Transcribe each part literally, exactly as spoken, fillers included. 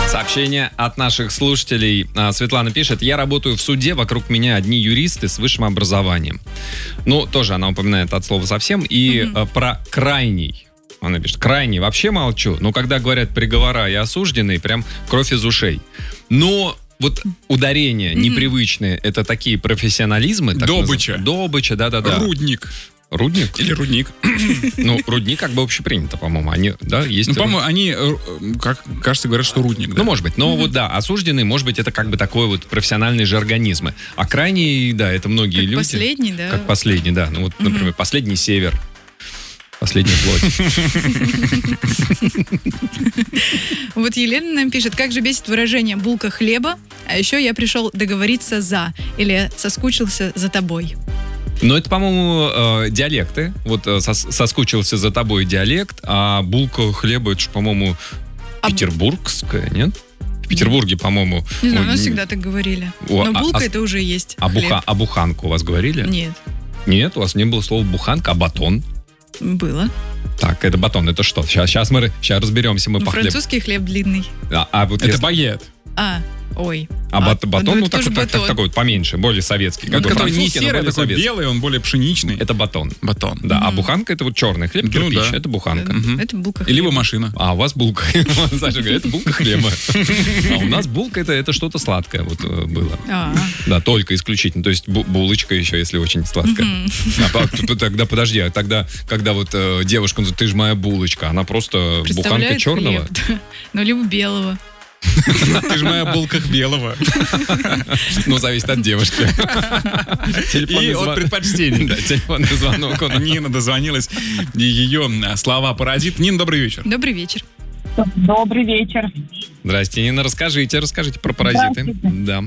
Сообщение от наших слушателей. Светлана пишет: я работаю в суде, вокруг меня одни юристы с высшим образованием. Ну, тоже она упоминает от слова совсем. И mm-hmm. про крайний. Она пишет: крайний вообще молчу, но когда говорят приговора и осужденные, прям кровь из ушей. Но вот ударения mm-hmm. непривычные, это такие профессионализмы. Добыча. Так Добыча, да-да-да. Рудник. Рудник? Или рудник. Ну, рудник как бы общепринято, по-моему. Они, да, есть... Ну, по-моему, они, как кажется, говорят, что рудник. Да? Ну, может быть. Но mm-hmm. вот, да, осужденный, может быть, это как бы такой вот профессиональный же организм. А крайний, да, это многие как люди... Как последний, да? Как последний, да. Ну, вот, mm-hmm. например, последний север. Последний плоть. Вот Елена нам пишет: как же бесит выражение «булка хлеба», а еще я пришел договориться за, или соскучился за тобой. Ну, это, по-моему, э, диалекты. Вот э, сос- соскучился за тобой диалект, а булка хлеба, это же, по-моему, а... петербургская, нет? В Петербурге, по-моему... Не знаю, о, у нас всегда так говорили. О, Но булка а, это уже есть а, буха, а буханку у вас говорили? Нет. Нет, у вас не было слова буханка, а батон? Было. Так, это батон, это что? Сейчас, сейчас мы сейчас разберемся, мы ну, по хлебу. Французский хлеб длинный. А, а вот это если... багет. А, ой. А, а бат, батон, ну, ну так, так, так, такой вот поменьше, более советский. Ну, как который не серый, такой советский. Белый, он более пшеничный. Это батон. Батон. Да, mm-hmm. а буханка это вот черный хлеб, ну, кирпич, да. Это буханка. Mm-hmm. Это булка хлеба. Либо машина. А у вас булка. Саша говорит, это булка хлеба. А у нас булка это, это что-то сладкое вот было. Да, только исключительно. То есть булочка еще, если очень сладкая. Тогда подожди, а тогда, когда вот девушка, ты же моя булочка, она просто буханка черного? Ну, либо белого. Ты же моя булка белого. Ну, зависит от девушки. И от предпочтений. Да, телефонный звонок. Нина дозвонилась. Ее слова паразит. Нина, добрый вечер. Добрый вечер. Добрый вечер. Здрасте, Нина. Расскажите, расскажите про паразиты. Да.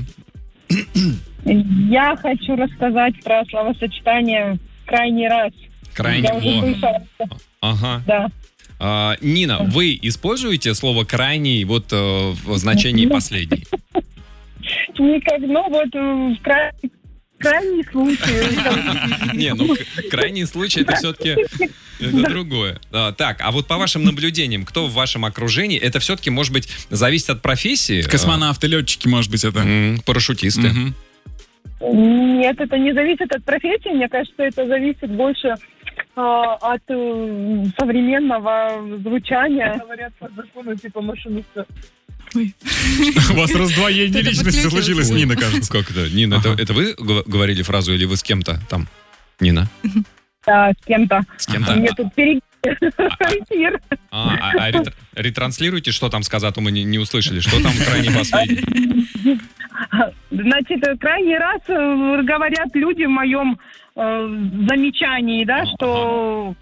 Я хочу рассказать про словосочетание «крайний раз». Крайний раз. Ага. Да. А, Нина, вы используете слово «крайний» вот э, в значении «последний»? Никак, ну вот в крайний, крайний случай. Не, ну крайний случай это все-таки это другое. Так, а вот по вашим наблюдениям, кто в вашем окружении, это все-таки, может быть, зависит от профессии? Космонавты, летчики, может быть, это? Парашютисты. Нет, это не зависит от профессии. Мне кажется, это зависит больше от э, современного звучания. Говорят по закону типа машиниста. У вас раздвоение личности случилось, Нина, кажется. Как это? Нина, ага. это, это вы говорили фразу или вы с кем-то там? Нина? Да, с кем-то. С кем-то? Мне тут перейти. А, а, а ретр, ретранслируйте, что там сказать, мы не, не услышали. Что там крайний последний? Значит, крайний раз говорят люди в моем э, замечании, да, что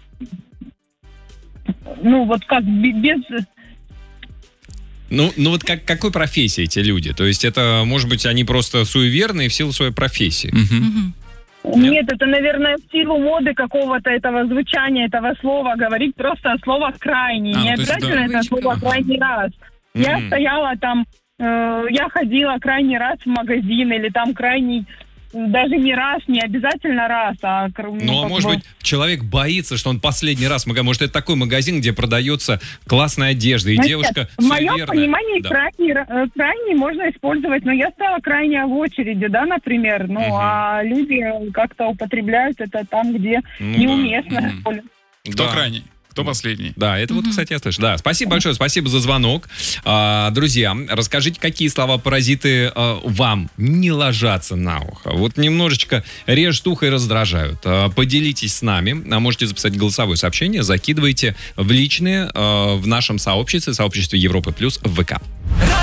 ну вот как без... Ну, ну вот как, какой профессии эти люди? То есть это, может быть, они просто суеверные в силу своей профессии? Угу. Нет? Нет, это, наверное, в силу моды какого-то этого звучания, этого слова говорить просто слово «крайний». А, не обязательно есть, да, это слово «крайний раз». Mm-hmm. Я стояла там, э, я ходила крайний раз в магазин, или там крайний... Даже не раз, не обязательно раз, а... Ну, ну а может бы... быть, человек боится, что он последний раз... Может, это такой магазин, где продается классная одежда, и Значит, девушка в моем суеверная. понимании да. крайний, крайний можно использовать, но я стала крайне в очереди, да, например, ну, угу. а люди как-то употребляют это там, где ну, неуместно. Да. Угу. Кто да. крайний? Кто последний? Да, это mm-hmm. вот, кстати, я слышу. Да, спасибо большое, спасибо за звонок. А, друзья, расскажите, какие слова-паразиты а, вам не ложатся на ухо. Вот немножечко режут ухо и раздражают. А, поделитесь с нами. А можете записать голосовое сообщение, закидывайте в личные а, в нашем сообществе, сообществе Европы Плюс в ВК.